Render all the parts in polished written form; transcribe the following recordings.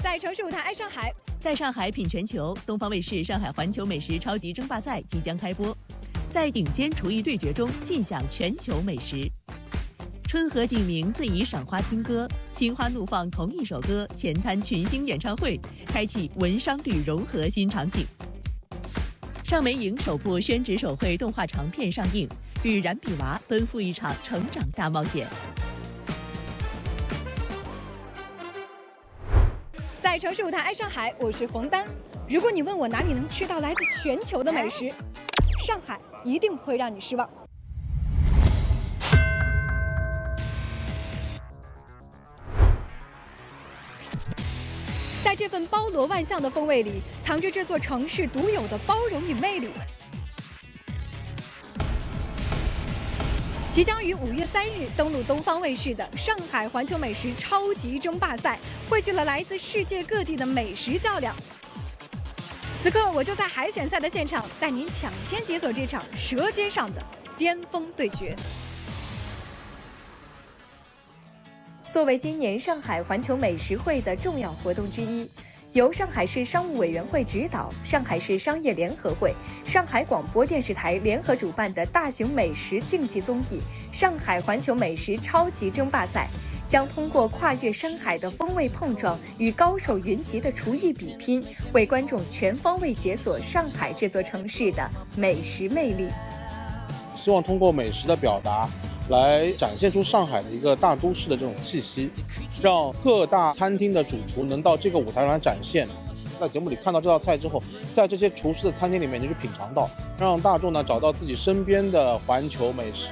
在城市舞台爱上海， 在上海品全球，东方卫视上海环球美食超级争霸赛即将开播，在顶尖厨艺对决中尽享全球美食。春和景明最宜赏花听歌，心花怒放同一首歌，前滩群星演唱会，开启文商旅融合新场景。尚美影首部宣纸手绘动画长片上映，与燃比娃奔赴一场成长大冒险。 在城市舞台爱上海，我是冯丹。如果你问我哪里能吃到来自全球的美食，上海一定不会让你失望。在这份包罗万象的风味里，藏着这座城市独有的包容与魅力。即将于5月3日登陆东方卫视的上海环球美食超级争霸赛，汇聚了来自世界各地的美食较量。此刻，我就在海选赛的现场，带您抢先解锁这场舌尖上的巅峰对决。作为今年上海环球美食会的重要活动之一，由上海市商务委员会指导、上海市商业联合会、上海广播电视台联合主办的大型美食竞技综艺——上海环球美食超级争霸赛，将通过跨越山海的风味碰撞与高手云集的厨艺比拼，为观众全方位解锁上海这座城市的美食魅力。 希望通过美食的表达，来展现出上海的一个大都市的这种气息，让各大餐厅的主厨能到这个舞台上来展现。在节目里看到这道菜之后，在这些厨师的餐厅里面，你去品尝到，让大众呢找到自己身边的环球美食。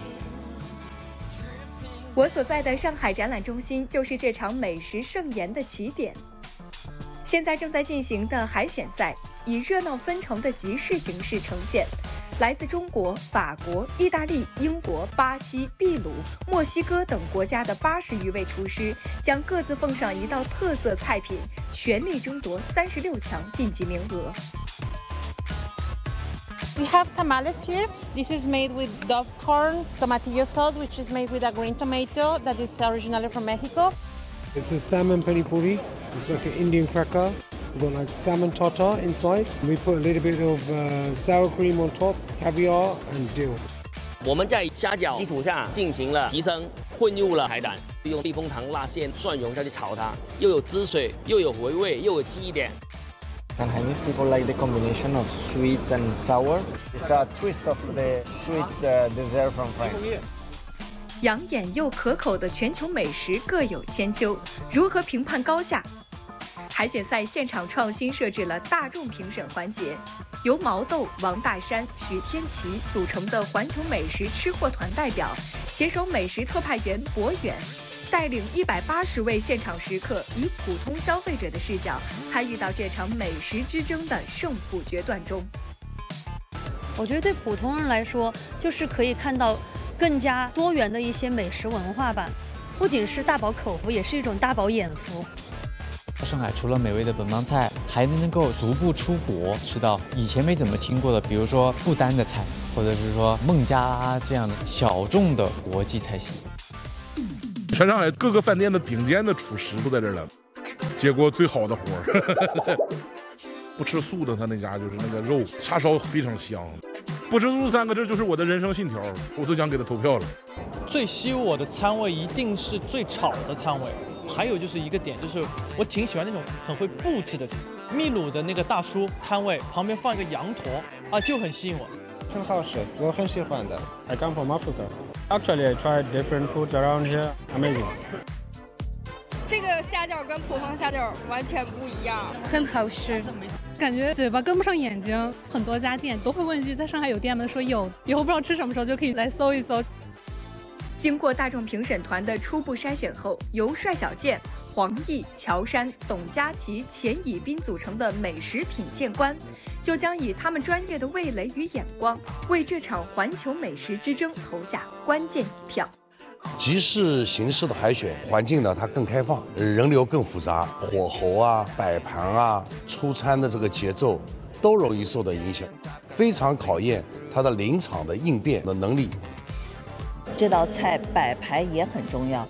我所在的上海展览中心就是这场美食盛宴的起点。现在正在进行的海选赛以热闹纷呈的集市形式呈现。来自中国、法国、意大利、英国、巴西、秘鲁、墨西哥等国家的80余位厨师，将各自奉上一道特色菜品，全力争夺36强晋级名额。 We have tamales here. This is made with dove corn tomatillo sauce, which is made with a green tomato that is originally from Mexico. This is salmon peri puri. It's like an Indian cracker. We've got like salmon tartar inside. We put a little bit of sour cream on top, caviar and dill. 我们在虾饺基础上进行了提升，混入了海胆，用避风塘辣馅蒜蓉下去炒它，又有汁水，又有回味，又有记忆点。 Chinese people like the combination of sweet and sour. It's a twist of the sweet dessert from France. 养眼又可口的全球美食各有千秋，如何评判高下？海选赛现场创新设置了大众评审环节，由毛豆、王大山、许天琪组成的环球美食吃货团代表，携手美食特派员博远，带领180位现场食客，以普通消费者的视角参与到这场美食之争的胜负决断中。 我觉得对普通人来说，就是可以看到更加多元的一些美食文化吧，不仅是大饱口福，也是一种大饱眼福。 上海除了美味的本帮菜，还能够足不出国吃到以前没怎么听过的，比如说不丹的菜，或者是说孟加拉这样的小众的国际菜系。 全上海各个饭店的顶尖的厨师都在这儿了，接过最好的活儿。不吃素的，他那家就是那个肉叉烧非常香。不吃素3个字就是我的人生信条，我都想给他投票了。 最吸引我的餐位一定是最炒的餐位，还有就是一个点，就是我挺喜欢那种很会布置的。秘鲁的那个大叔摊位旁边放一个羊驼啊，就很吸引我。 很好吃，我很喜欢的。I come from Africa. Actually, I tried different foods around here. Amazing. 这个虾饺跟普通虾饺完全不一样， 很好吃，感觉嘴巴跟不上眼睛。很多家店都会问一句，在上海有店吗？说有，以后不知道吃什么时候就可以来搜一搜。 经过大众评审团的初步筛选后，由帅小健、黄奕、乔杉、董佳琪、钱以斌组成的美食品鉴官，就将以他们专业的味蕾与眼光，为这场环球美食之争投下关键一票。 集市形式的海选环境呢，它更开放，人流更复杂，火候啊、摆盘啊、出餐的这个节奏都容易受到影响，非常考验它的临场的应变的能力。 这道菜摆盘也很重要，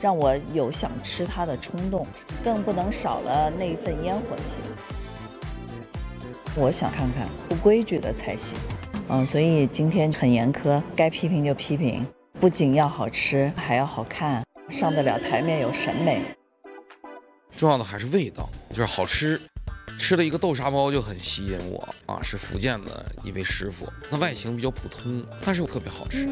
让我有想吃它的冲动，更不能少了那一份烟火气。我想看看不规矩的菜系，所以今天很严苛，该批评就批评，不仅要好吃，还要好看，上得了台面，有审美。 重要的还是味道，就是好吃。吃了一个豆沙包就很吸引我啊，是福建的一位师傅，它外形比较普通，但是特别好吃。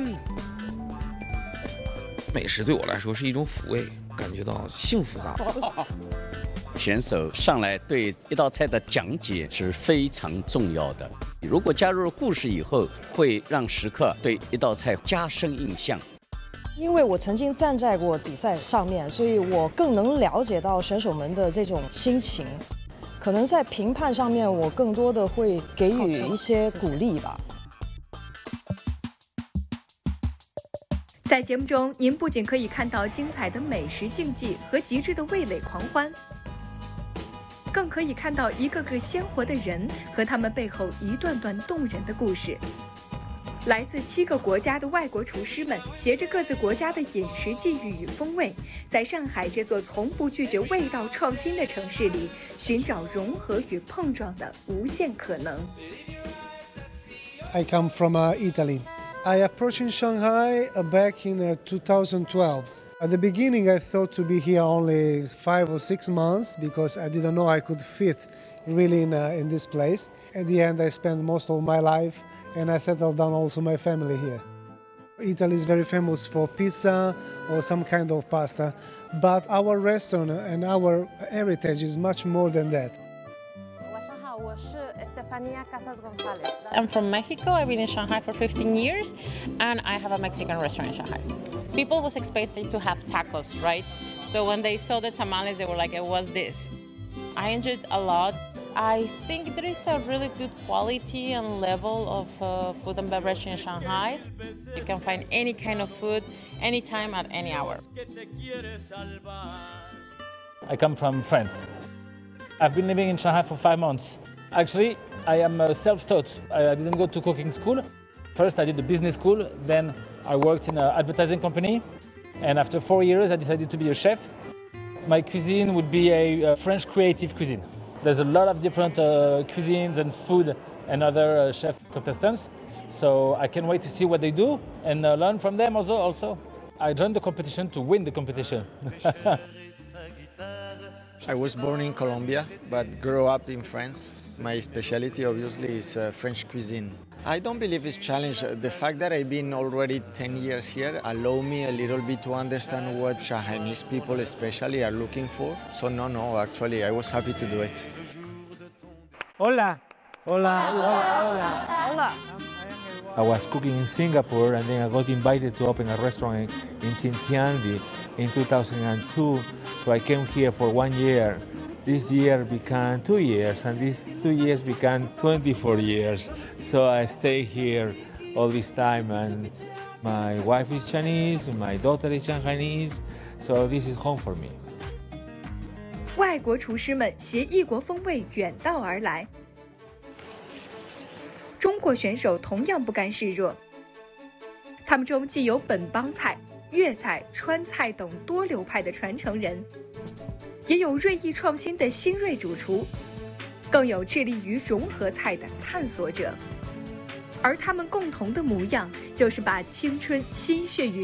美食对我来说是一种抚慰，感觉到幸福感。 选手上来对一道菜的讲解是非常重要的，如果加入了故事以后，会让食客对一道菜加深印象。 因为我曾经站在过比赛上面，所以我更能了解到选手们的这种心情。可能在评判上面，我更多的会给予一些鼓励吧。 在节目中，您不仅可以看到精彩的美食竞技和极致的味蕾狂欢，更可以看到一个个鲜活的人和他们背后一段段动人的故事。来自7个国家的外国厨师们，携着各自国家的饮食际遇与风味，在上海这座从不拒绝味道创新的城市里，寻找融合与碰撞的无限可能。 I come from Italy. I approached in Shanghai back in 2012. At the beginning, I thought to be here only 5 or 6 months because I didn't know I could fit really in this place. At the end, I spent most of my life and I settled down also my family here. Italy is very famous for pizza or some kind of pasta, but our restaurant and our heritage is much more than that. I'm from Mexico. I've been in Shanghai for 15 years, and I have a Mexican restaurant in Shanghai. People was expecting to have tacos, right? So when they saw the tamales, they were like, what's this? I enjoyed a lot. I think there is a really good quality and level of food and beverage in Shanghai. You can find any kind of food, anytime, at any hour. I come from France. I've been living in Shanghai for 5 months. Actually, I am self-taught. I didn't go to cooking school. First, I did the business school. Then I worked in an advertising company. And after 4 years, I decided to be a chef. My cuisine would be a French creative cuisine. There's a lot of different cuisines and food and other chef contestants. So I can't wait to see what they do and learn from them also. I joined the competition to win the competition. I was born in Colombia, but grew up in France. My specialty obviously is French cuisine. I don't believe it's challenge. The fact that I've been already 10 years here allow me a little bit to understand what Shanghainese people especially are looking for. So no, actually I was happy to do it. Hola. Hola. Hola. Hola. I was cooking in Singapore and then I got invited to open a restaurant in Xintiandi in 2002. So I came here for 1 year. This year became 2 years, and these 2 years became 24 years. So I stay here all this time, and my wife is Chinese, my daughter is Shanghainese, so this is home for me. 外国厨师们携异国风味远道而来，中国选手同样不甘示弱。他们中既有本帮菜、粤菜、川菜等多流派的传承人，也有锐意创新的新锐主厨，更有致力于融合菜的探索者。而他们共同的模样，就是把青春、心血与